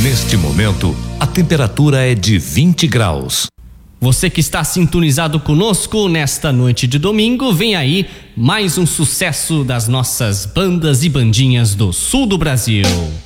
Neste momento, a temperatura é de 20 graus. Você que está sintonizado conosco nesta noite de domingo, vem aí mais um sucesso das nossas bandas e bandinhas do sul do Brasil.